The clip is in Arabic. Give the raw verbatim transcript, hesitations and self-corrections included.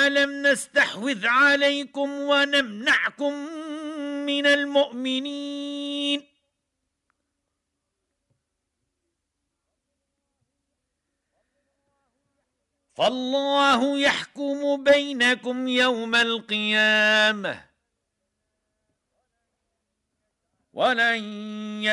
ألم نستحوذ عليكم ونمنعكم من المؤمنين فالله يحكم بينكم يوم القيامة ولن